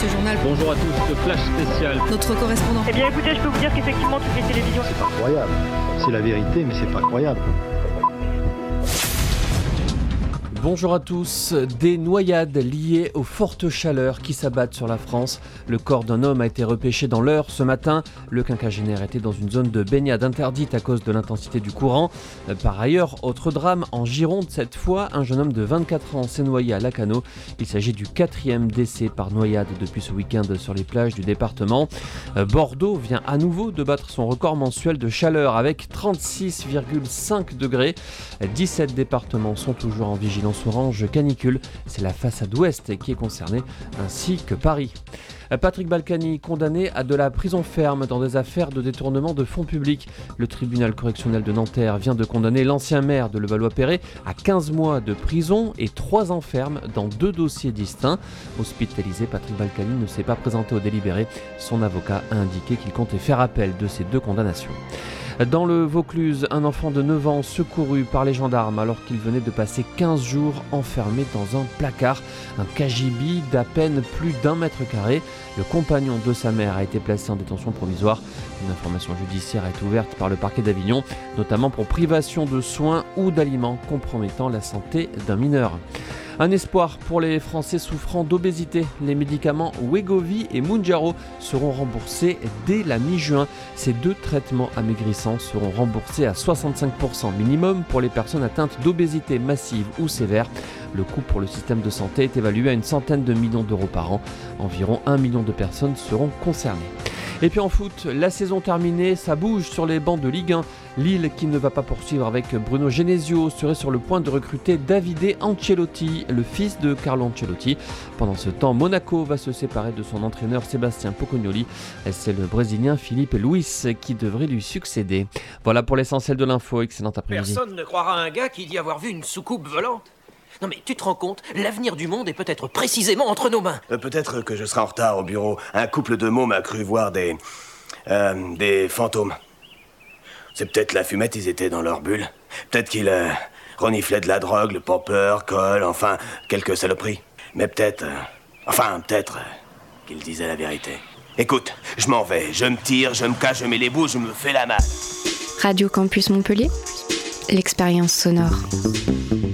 ce journal. Bonjour à tous, flash spécial. Notre correspondant. Eh bien écoutez, je peux vous dire qu'effectivement toutes les télévisions... C'est pas croyable. C'est la vérité, mais c'est pas croyable. Bonjour à tous. Des noyades liées aux fortes chaleurs qui s'abattent sur la France. Le corps d'un homme a été repêché dans l'Eure ce matin. Le quinquagénaire était dans une zone de baignade interdite à cause de l'intensité du courant. Par ailleurs, autre drame en Gironde cette fois. Un jeune homme de 24 ans s'est noyé à Lacanau. Il s'agit du 4e décès par noyade depuis ce week-end sur les plages du département. Bordeaux vient à nouveau de battre son record mensuel de chaleur avec 36,5 degrés. 17 départements sont toujours en vigilance orange canicule, c'est la façade ouest qui est concernée, ainsi que Paris. Patrick Balkany, condamné à de la prison ferme dans des affaires de détournement de fonds publics. Le tribunal correctionnel de Nanterre vient de condamner l'ancien maire de Levallois-Perret à 15 mois de prison et 3 ans ferme dans 2 dossiers distincts. Hospitalisé, Patrick Balkany ne s'est pas présenté au délibéré. Son avocat a indiqué qu'il comptait faire appel de ces 2 condamnations. Dans le Vaucluse, un enfant de 9 ans secouru par les gendarmes alors qu'il venait de passer 15 jours enfermé dans un placard, un cagibi d'à peine plus d'1 mètre carré. Le compagnon de sa mère a été placé en détention provisoire. Une information judiciaire a été ouverte par le parquet d'Avignon, notamment pour privation de soins ou d'aliments compromettant la santé d'un mineur. Un espoir pour les Français souffrant d'obésité. Les médicaments Wegovy et Mounjaro seront remboursés dès la mi-juin. Ces 2 traitements amaigrissants seront remboursés à 65% minimum pour les personnes atteintes d'obésité massive ou sévère. Le coût pour le système de santé est évalué à une centaine de millions d'euros par an. Environ 1 million de personnes seront concernées. Et puis en foot, la saison terminée, ça bouge sur les bancs de Ligue 1. Lille, qui ne va pas poursuivre avec Bruno Genesio, serait sur le point de recruter Davide Ancelotti, le fils de Carlo Ancelotti. Pendant ce temps, Monaco va se séparer de son entraîneur Sébastien Pocognoli. C'est le Brésilien Filipe Luis qui devrait lui succéder. Voilà pour l'essentiel de l'info. Excellent après-midi. Personne ne croira à un gars qui dit avoir vu une soucoupe volante. Non mais tu te rends compte, l'avenir du monde est peut-être précisément entre nos mains. Peut-être que je serai en retard au bureau. Un couple de mômes a cru voir des fantômes. C'est peut-être la fumette, ils étaient dans leur bulle. Peut-être qu'ils reniflaient de la drogue, le popper, colle, enfin, quelques saloperies. Mais peut-être qu'ils disaient la vérité. Écoute, je m'en vais, je me tire, je me cache, je mets les bouts, je me fais la malle. Radio Campus Montpellier, l'expérience sonore.